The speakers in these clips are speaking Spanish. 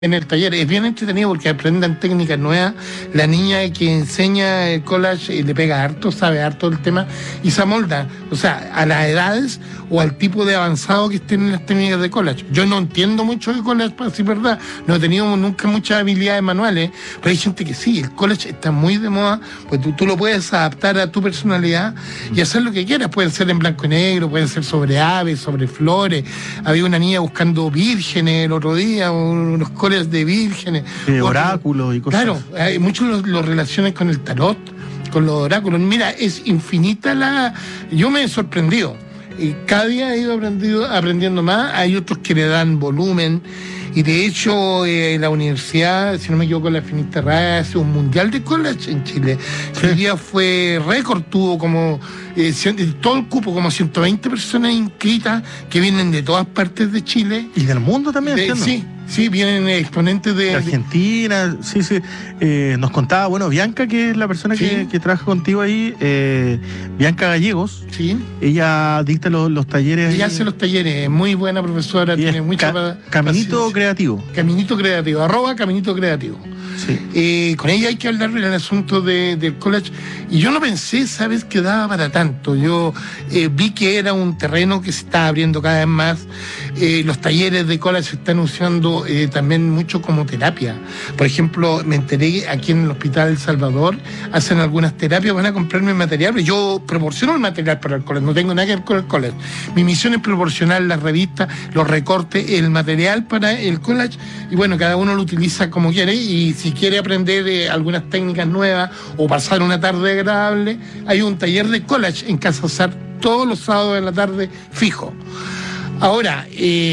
en el taller. Es bien entretenido porque aprenden técnicas nuevas. La niña que enseña el collage le pega harto, sabe harto del tema y se amolda, o sea, a las edades o al tipo de avanzado que estén en las técnicas de collage. Yo no entiendo mucho de collage, para decir verdad, no he tenido nunca muchas habilidades manuales, pero hay gente que sí, el collage está muy de moda, pues tú lo puedes adaptar a tu personalidad y hacer lo que quieras. Pueden ser en blanco y negro, pueden ser sobre aves, sobre flores. Había una niña buscando vírgenes el otro día, unos collages de vírgenes, oráculos y cosas. Claro, hay muchos los relacionan con el tarot, con los oráculos. Mira, es infinita yo me he sorprendido y cada día he ido aprendiendo más. Hay otros que le dan volumen y de hecho la universidad, si no me equivoco, la Finisterrae hace un mundial de collage en Chile. Sí. El día fue récord, tuvo como todo el cupo, como 120 personas inscritas que vienen de todas partes de Chile. Y del mundo también, sí. Sí, vienen exponentes de Argentina, sí. Nos contaba, Bianca, que es la persona que trabaja contigo ahí, Bianca Gallegos. Sí. Ella dicta los talleres. Ella hace los talleres, es muy buena profesora, tiene mucha Caminito Creativo. Caminito Creativo, @Caminito Creativo. Sí. Con ella hay que hablar del asunto del collage. Y yo no pensé, ¿sabes?, que daba para tanto. Yo vi que era un terreno que se está abriendo cada vez más. Los talleres de collage se están usando también mucho como terapia. Por ejemplo, me enteré aquí en el Hospital El Salvador, hacen algunas terapias, van a comprarme material. Yo proporciono el material para el collage, no tengo nada que ver con el collage. Mi misión es proporcionar las revistas, los recortes, el material para el collage. Y cada uno lo utiliza como quiere. Y si quiere aprender algunas técnicas nuevas o pasar una tarde agradable, hay un taller de collage en Casa Sar todos los sábados de la tarde fijo. Ahora,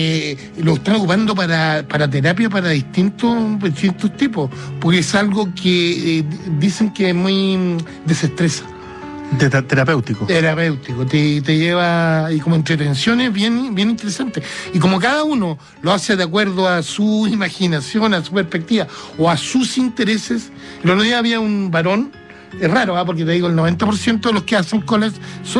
lo están ocupando para terapia para distintos tipos, porque es algo que dicen que es muy desestresa. Terapéutico. Terapéutico, te lleva y como entretenciones bien interesantes. Y como cada uno lo hace de acuerdo a su imaginación, a su perspectiva o a sus intereses. El otro día había un varón, es raro, porque te digo, el 90% de los que hacen collage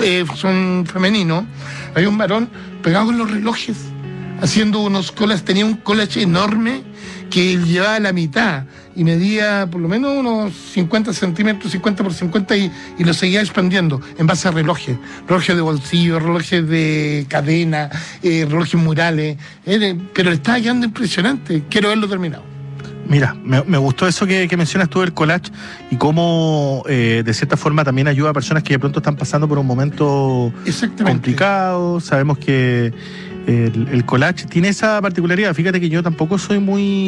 son femeninos. Había un varón pegado con los relojes, haciendo unos collages, tenía un collage enorme que él llevaba a la mitad y medía por lo menos unos 50 centímetros, 50 por 50 y lo seguía expandiendo en base a relojes de bolsillo, relojes de cadena, relojes murales, pero le estaba quedando impresionante. Quiero verlo terminado. Mira, me gustó eso que mencionas tú del collage y cómo de cierta forma también ayuda a personas que de pronto están pasando por un momento complicado. Sabemos que el collage tiene esa particularidad. Fíjate que yo tampoco soy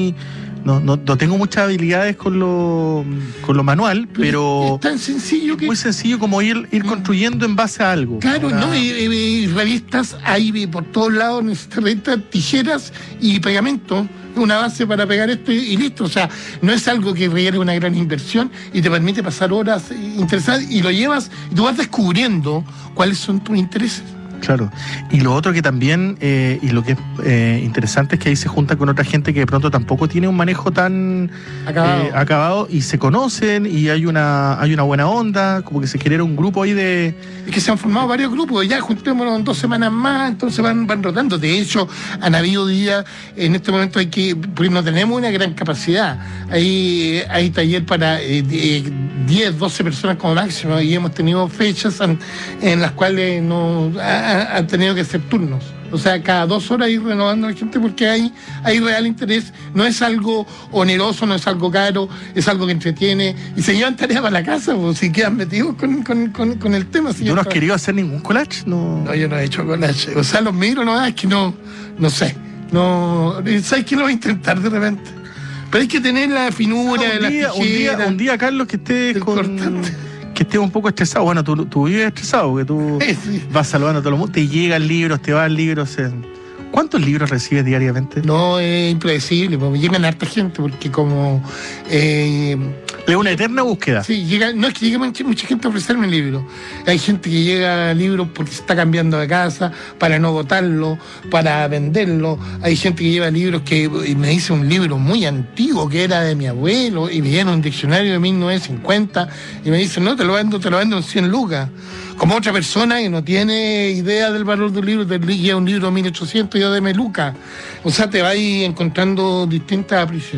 no tengo muchas habilidades con lo manual, pero es tan sencillo muy sencillo como ir construyendo en base a algo. Claro, ¿no? Y revistas hay por todos lados, necesitas tijeras y pegamento, una base para pegar esto y listo. O sea, no es algo que requiere una gran inversión y te permite pasar horas interesantes y lo llevas y tú vas descubriendo cuáles son tus intereses. Claro, y lo otro que también, y lo que es interesante es que ahí se junta con otra gente que de pronto tampoco tiene un manejo tan acabado y se conocen y hay una buena onda, como que se genera un grupo ahí de... Es que se han formado varios grupos, ya juntémonos en 2 semanas más, entonces van rotando. De hecho, han habido días, en este momento porque no tenemos una gran capacidad, hay taller para 10, 12 personas como máximo y hemos tenido fechas en las cuales han tenido que hacer turnos. O sea, cada 2 horas ir renovando a la gente porque hay real interés. No es algo oneroso, no es algo caro, es algo que entretiene y se llevan tareas para la casa, pues, si quedan metidos con el tema. ¿Tú no has querido hacer ningún collage? No, yo no he hecho collage. O sea, los miro, es que no sé. No, ¿sabes qué? Lo voy a intentar de repente. Pero hay que tener la finura de las tijeras. Un día, Carlos, que estés un poco estresado. Bueno, tú vives estresado, porque tú vas saludando a todo el mundo, te llegan libros, te van libros. ¿Cuántos libros recibes diariamente? No, es impredecible, porque llegan harta gente, porque como... es una eterna búsqueda. Sí, llega mucha gente a ofrecerme libros. Hay gente que llega a libros porque se está cambiando de casa, para no botarlo, para venderlo. Hay gente que lleva libros y me dice un libro muy antiguo que era de mi abuelo y me llena un diccionario de 1950 y me dice, no, te lo vendo en 100 lucas. como otra persona que no tiene idea del valor de un libro, te leía un libro de 1800 y yo de Meluca. O sea, te vas encontrando distintas apreciaciones.